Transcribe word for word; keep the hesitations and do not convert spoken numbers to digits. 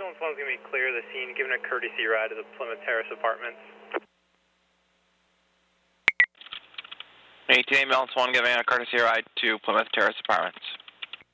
ambulance one's going to be clear of the scene, giving a courtesy ride to the Plymouth Terrace Apartments. eighteen ambulance one giving a courtesy ride to Plymouth Terrace Apartments.